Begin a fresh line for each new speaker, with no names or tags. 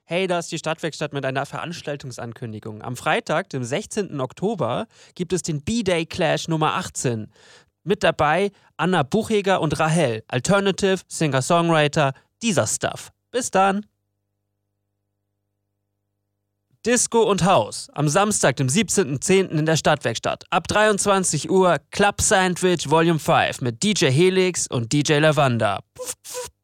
Hey, da ist die Stadtwerkstatt mit einer Veranstaltungsankündigung. Am Freitag, dem 16. Oktober, gibt es den B-Day Clash Nummer 18. Mit dabei Anna Buchheger und Rahel, Alternative, Singer-Songwriter, dieser Stuff. Bis dann! Disco und House. Am Samstag, dem 17.10. in der Stadtwerkstatt. Ab 23 Uhr Club Sandwich Volume 5 mit DJ Helix und DJ Lavanda. Pff, pff.